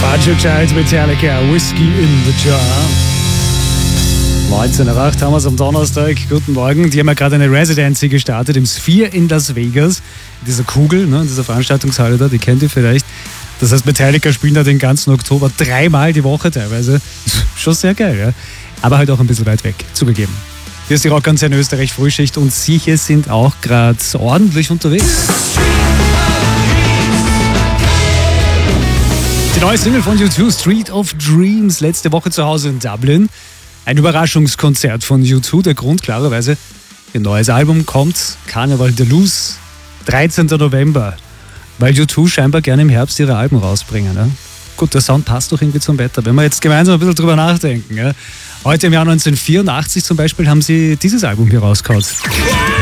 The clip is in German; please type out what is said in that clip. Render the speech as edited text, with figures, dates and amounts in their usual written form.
Roger Giles, Metallica, Whiskey in the Jar. 19:08 haben wir es am Donnerstag. Guten Morgen. Die haben ja gerade eine Residency gestartet im Sphere in Las Vegas. In dieser Kugel, in dieser Veranstaltungshalle da, die kennt ihr vielleicht. Das heißt, Metallica spielen da den ganzen Oktober 3-mal die Woche teilweise. Schon sehr geil, ja. Aber halt auch ein bisschen weit weg, zugegeben. Hier ist die Rockantenne Österreich Frühschicht und Sie hier sind auch gerade ordentlich unterwegs. Die neue Single von U2, Street of Dreams, letzte Woche zu Hause in Dublin. Ein Überraschungskonzert von U2. Der Grund klarerweise, ihr neues Album kommt, Carnival de Luz, 13. November. Weil U2 scheinbar gerne im Herbst ihre Alben rausbringen. Ja? Gut, der Sound passt doch irgendwie zum Wetter, wenn wir jetzt gemeinsam ein bisschen drüber nachdenken. Ja? Heute im Jahr 1984 zum Beispiel haben sie dieses Album hier rausgehauen.